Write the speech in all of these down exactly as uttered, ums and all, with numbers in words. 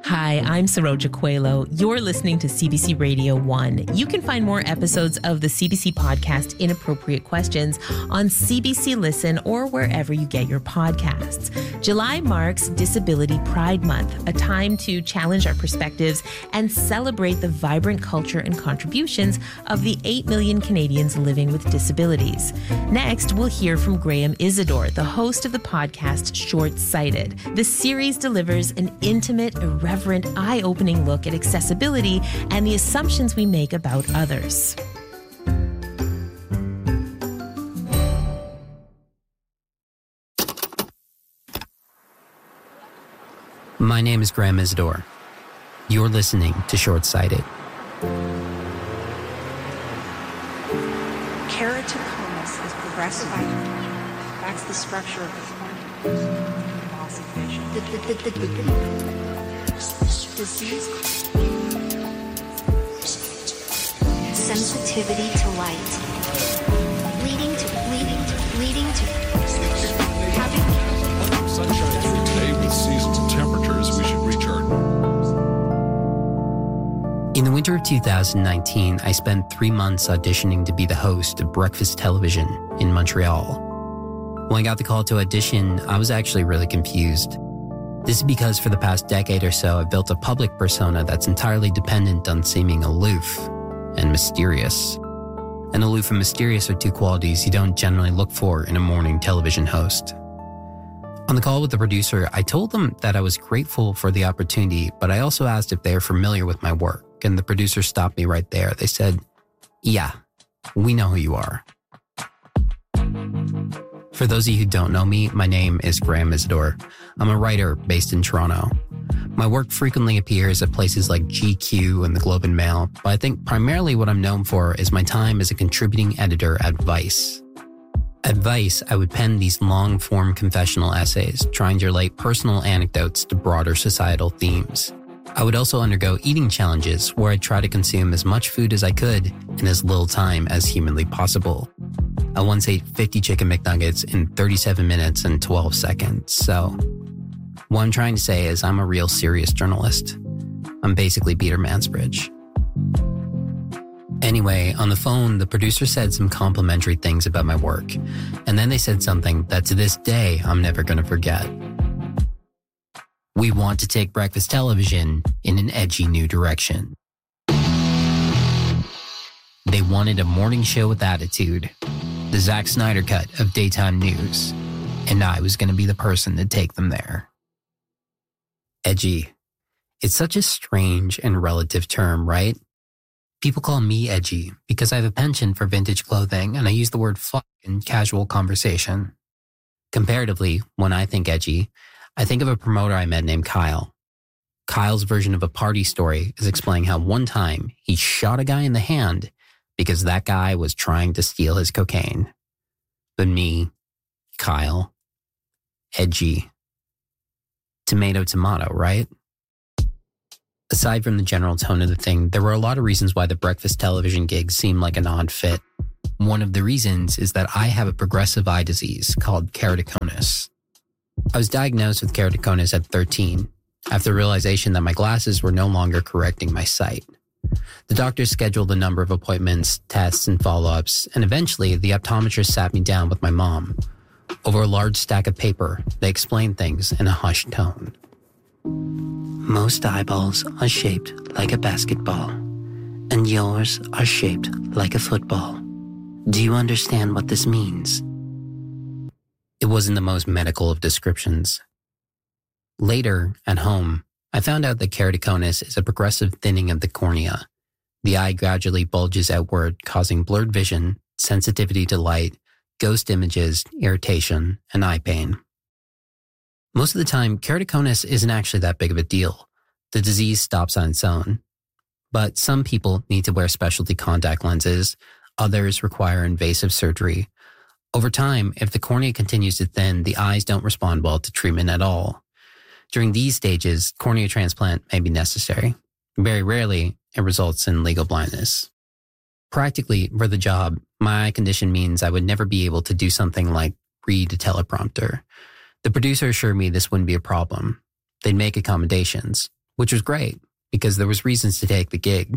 Hi, I'm Saroja Coelho. You're listening to C B C Radio one. You can find more episodes of the C B C podcast Inappropriate Questions on C B C Listen or wherever you get your podcasts. July marks Disability Pride Month, a time to challenge our perspectives and celebrate the vibrant culture and contributions of the eight million Canadians living with disabilities. Next, we'll hear from Graham Isidore, the host of the podcast Short-Sighted. The series delivers an intimate, irreverent, eye-opening look at accessibility and the assumptions we make about others. My name is Graham Isidore. You're listening to Short-Sighted. Keratoconus is progressive. That's the structure of the cornea. Loss of vision. The, the, the, the, the, the disease. Sensitivity to light. Leading to, leading to, leading to. Having sunshine every day with seasonal temperatures, we should reach our... In the winter of two thousand nineteen, I spent three months auditioning to be the host of Breakfast Television in Montreal. When I got the call to audition, I was actually really confused. This is because for the past decade or so, I've built a public persona that's entirely dependent on seeming aloof and mysterious. And aloof and mysterious are two qualities you don't generally look for in a morning television host. On the call with the producer, I told them that I was grateful for the opportunity, but I also asked if they are familiar with my work, and the producer stopped me right there. They said, "Yeah, we know who you are." For those of you who don't know me, my name is Graham Isidore. I'm a writer based in Toronto. My work frequently appears at places like G Q and the Globe and Mail, but I think primarily what I'm known for is my time as a contributing editor at Vice. At Vice, I would pen these long-form confessional essays, trying to relate personal anecdotes to broader societal themes. I would also undergo eating challenges where I'd try to consume as much food as I could in as little time as humanly possible. I once ate fifty chicken McNuggets in thirty-seven minutes and twelve seconds, so what I'm trying to say is I'm a real serious journalist. I'm basically Peter Mansbridge. Anyway, on the phone, the producer said some complimentary things about my work, and then they said something that to this day I'm never going to forget. We want to take breakfast television in an edgy new direction. They wanted a morning show with attitude, the Zack Snyder cut of daytime news, and I was going to be the person to take them there. Edgy. It's such a strange and relative term, right? People call me edgy because I have a penchant for vintage clothing and I use the word fuck in casual conversation. Comparatively, when I think edgy, I think of a promoter I met named Kyle. Kyle's version of a party story is explaining how one time he shot a guy in the hand because that guy was trying to steal his cocaine. But me, Kyle, edgy. Tomato, tomato, right? Aside from the general tone of the thing, there were a lot of reasons why the breakfast television gig seemed like an odd fit. One of the reasons is that I have a progressive eye disease called keratoconus. I was diagnosed with keratoconus at thirteen, after the realization that my glasses were no longer correcting my sight. The doctor scheduled a number of appointments, tests, and follow-ups, and eventually the optometrist sat me down with my mom. Over a large stack of paper, they explained things in a hushed tone. Most eyeballs are shaped like a basketball, and yours are shaped like a football. Do you understand what this means? It wasn't the most medical of descriptions. Later, at home, I found out that keratoconus is a progressive thinning of the cornea. The eye gradually bulges outward, causing blurred vision, sensitivity to light, ghost images, irritation, and eye pain. Most of the time, keratoconus isn't actually that big of a deal. The disease stops on its own. But some people need to wear specialty contact lenses. Others require invasive surgery. Over time, if the cornea continues to thin, the eyes don't respond well to treatment at all. During these stages, cornea transplant may be necessary. Very rarely, it results in legal blindness. Practically, for the job, my eye condition means I would never be able to do something like read a teleprompter. The producer assured me this wouldn't be a problem. They'd make accommodations. which was great because there was reasons to take the gig.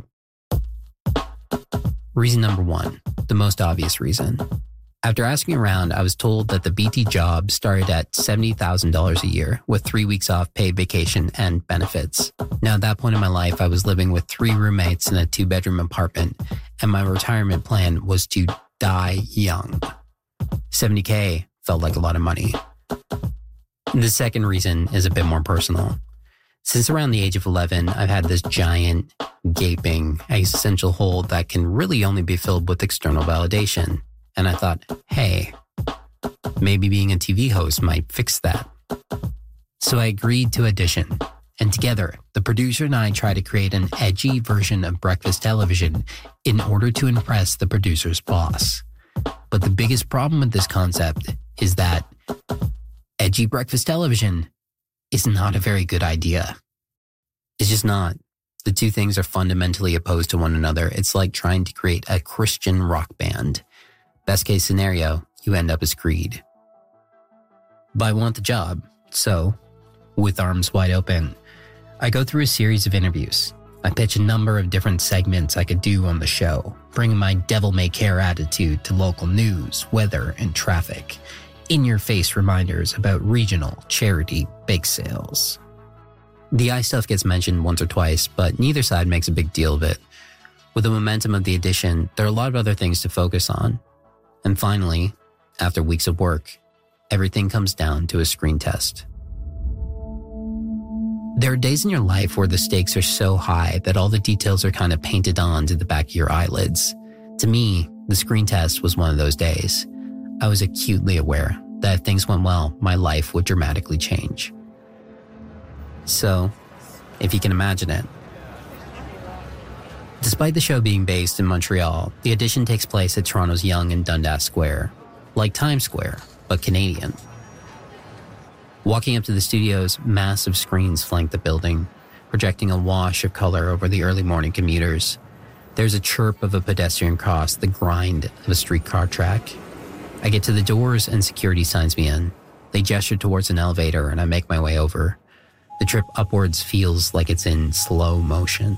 Reason number one, the most obvious reason. After asking around, I was told that the B T job started at seventy thousand dollars a year with three weeks off paid vacation and benefits. Now, at that point in my life, I was living with three roommates in a two-bedroom apartment, and my retirement plan was to die young. seventy K felt like a lot of money. The second reason is a bit more personal. Since around the age of eleven, I've had this giant, gaping, existential hole that can really only be filled with external validation. And I thought, hey, maybe being a T V host might fix that. So I agreed to audition. And together, the producer and I tried to create an edgy version of breakfast television in order to impress the producer's boss. But the biggest problem with this concept is that edgy breakfast television is not a very good idea. It's just not. The two things are fundamentally opposed to one another. It's like trying to create a Christian rock band. Best case scenario, you end up as Creed. But I want the job, so, with arms wide open, I go through a series of interviews. I pitch a number of different segments I could do on the show, bringing my devil-may-care attitude to local news, weather, and traffic. In-your-face reminders about regional charity bake sales. The eye stuff gets mentioned once or twice, but neither side makes a big deal of it. With the momentum of the audition, there are a lot of other things to focus on. And finally, after weeks of work, everything comes down to a screen test. There are days in your life where the stakes are so high that all the details are kind of painted on to the back of your eyelids. To me, the screen test was one of those days. I was acutely aware that if things went well, my life would dramatically change. So, if you can imagine it. Despite the show being based in Montreal, the audition takes place at Toronto's Yonge and Dundas Square, like Times Square, but Canadian. Walking up to the studio's massive screens flank the building, projecting a wash of color over the early morning commuters. There's a chirp of a pedestrian cross, the grind of a streetcar track. I get to the doors and security signs me in. They gesture towards an elevator and I make my way over. The trip upwards feels like it's in slow motion.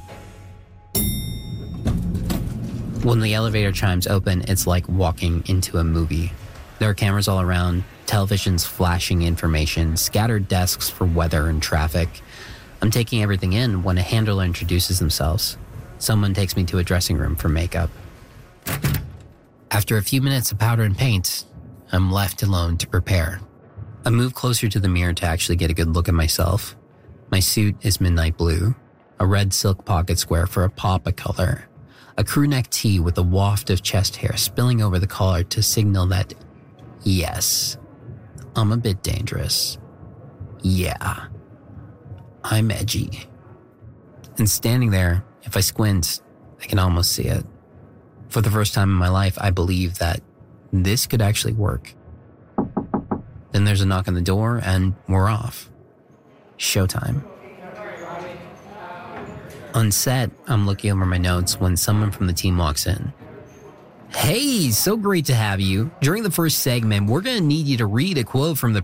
When the elevator chimes open, it's like walking into a movie. There are cameras all around, televisions flashing information, scattered desks for weather and traffic. I'm taking everything in when a handler introduces themselves. Someone takes me to a dressing room for makeup. After a few minutes of powder and paint, I'm left alone to prepare. I move closer to the mirror to actually get a good look at myself. My suit is midnight blue, a red silk pocket square for a pop of color, a crew neck tee with a waft of chest hair spilling over the collar to signal that, yes, I'm a bit dangerous. Yeah, I'm edgy. And standing there, if I squint, I can almost see it. For the first time in my life, I believe that this could actually work. Then there's a knock on the door and we're off. Showtime. On set, I'm looking over my notes when someone from the team walks in. Hey, so great to have you. During the first segment, we're going to need you to read a quote from the